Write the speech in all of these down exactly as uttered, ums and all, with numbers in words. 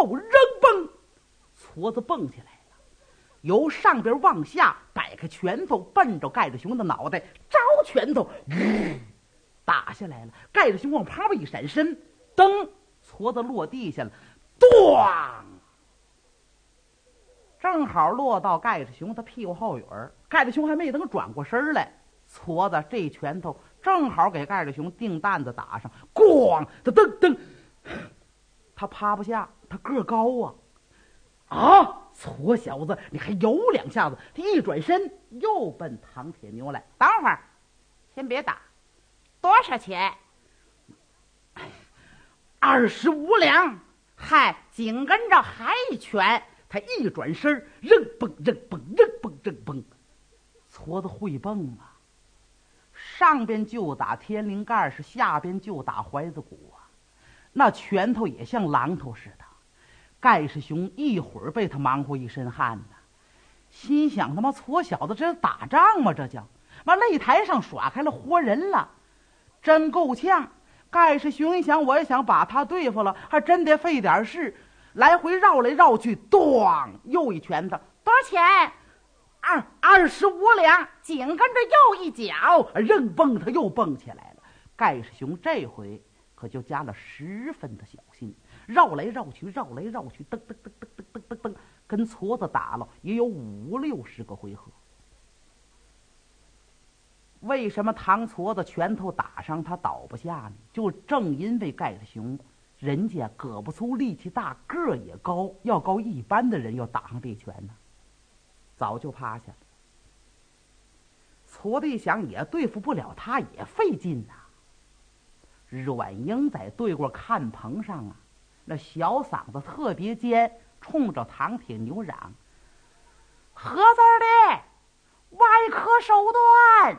后扔蹦，矬子蹦起来了，由上边往下摆开拳头，奔着盖着熊的脑袋招拳头，呜，打下来了。盖着熊往旁边一闪身，噔，矬子落地下了，咣，正好落到盖着熊的屁股后缘。盖着熊还没等转过身来，矬子这拳头正好给盖着熊腚蛋子打上，咣，他噔噔，他趴不下，他个高啊！啊，矬小子，你还有两下子！他一转身又奔唐铁牛来。 等会儿，先别打，多少钱？ 二十五两。 嗨，紧跟着还一拳。 他一转身，扔蹦扔蹦扔蹦扔蹦。矬子会蹦啊，上边就打天灵盖，是下边就打怀子骨啊，那拳头也像榔头似的。盖世雄一会儿被他忙活一身汗呢，心想他妈矬小子这是打仗吗？这叫往擂台上耍开了活人了，真够呛。盖世雄一想，我也想把他对付了，还真得费点事，来回绕来绕去，咣，又一拳头。 多少钱？ 二二十五两。 紧跟着又一脚， 扔蹦他又蹦起来了。盖世雄这回可就加了十分的小心，绕来绕去，绕来绕去，噔噔噔噔噔噔噔，跟矬子打了也有五六十个回合。为什么唐矬子拳头打上他倒不下呢？就正因为盖世雄人家胳膊粗力气大，个儿也高，要高一般的人要打上这拳呢，早就趴下了。矬子一想也对付不了他，也费劲呐、啊。阮英在对过看棚上啊，那小嗓子特别尖，冲着唐铁牛嚷：“ 合字的，外科手段！”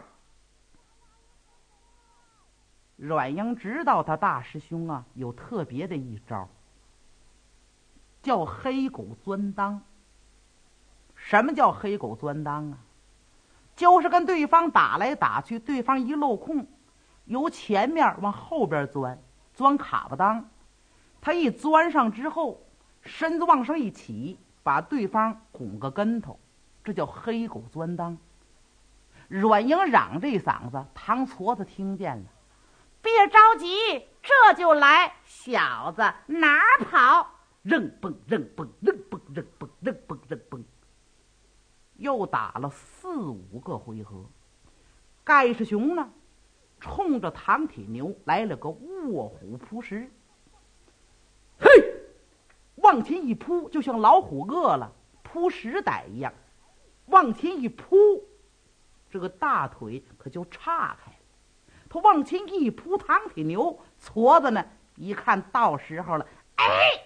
阮英知道他大师兄啊有特别的一招，叫黑狗钻裆。什么叫黑狗钻裆啊？就是跟对方打来打去，对方一漏空，由前面往后边钻，钻卡巴裆。他一钻上之后，身子往上一起，把对方拱个跟头，这叫黑狗钻裆。阮英嚷这嗓子，唐矬子听见了。 别着急，这就来，小子哪儿跑？ 扔蹦扔蹦扔蹦扔蹦扔蹦扔蹦，又打了四五个回合。盖世雄呢，冲着唐铁牛来了个卧虎扑食，嘿，往前一扑，就像老虎饿了扑食歹一样，往前一扑，这个大腿可就岔开了。他往前一扑，唐铁牛矬子呢一看到时候了，哎，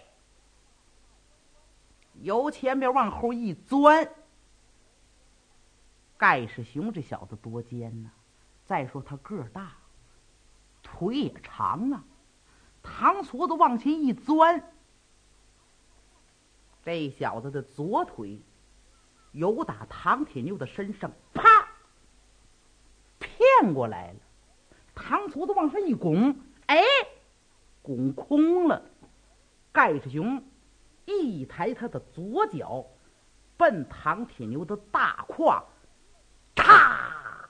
由前边往后一钻。盖世雄这小子多尖呢、啊，再说他个儿大，腿也长啊。唐矬子往前一钻，这小子的左腿由打唐铁牛的身上啪骗过来了。唐矬子往上一拱，哎，拱空了。盖世雄一抬他的左脚，奔唐铁牛的大胯，啪！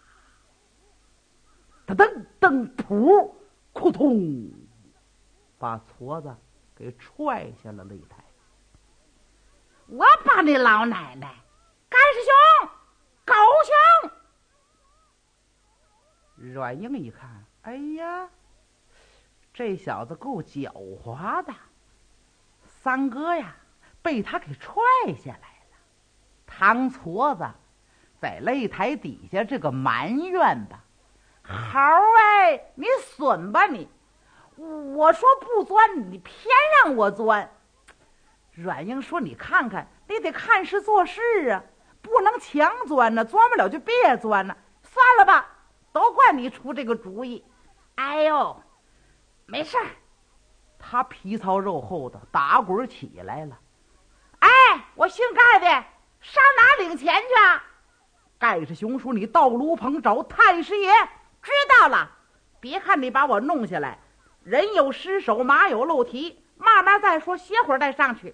他噔噔噗，扑通，把矬子给踹下了擂台。 我把你老奶奶，盖世雄，狗熊！ 阮英一看，哎呀，这小子够狡猾的，三哥呀，被他给踹下来了。唐矬子在擂台底下这个埋怨吧， 好哎，你损吧你！我说不钻，你偏让我钻。 阮英说：“你看看，你得看事做事啊，不能强钻呢，钻不了就别钻呢。 算了吧。”都怪你出这个主意，哎呦，没事儿。 他皮糙肉厚的打滚起来了。 哎，我姓盖的，上哪领钱去啊？ 盖世雄说：“你到炉棚找太师爷。” 知道了。别看你把我弄下来，人有失手，马有漏蹄，慢慢再说，歇会儿再上去。